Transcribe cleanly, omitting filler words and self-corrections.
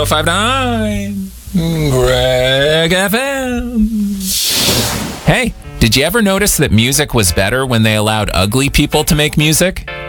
1059 Greg FM. Hey, did you ever notice that music was better when they allowed ugly people to make music?